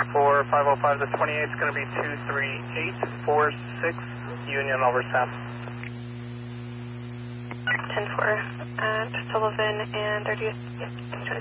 For 505 to 28, it's going to be 23846, Union over South. 10-4 at Sullivan and 30th.